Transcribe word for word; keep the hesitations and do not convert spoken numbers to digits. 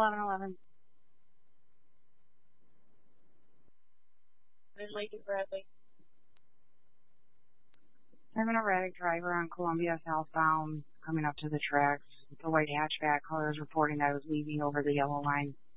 eleven eleven. Lady Bradley. Having a erratic driver on Columbia southbound coming up to the tracks. The white hatchback caller is reporting that I was leaving over the yellow line.